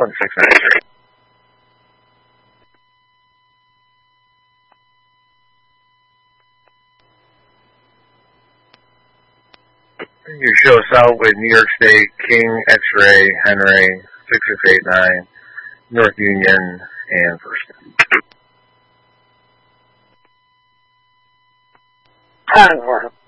1693. You show us out with New York State, King, X-Ray, Henry, 6689, North Union, and First. Conway.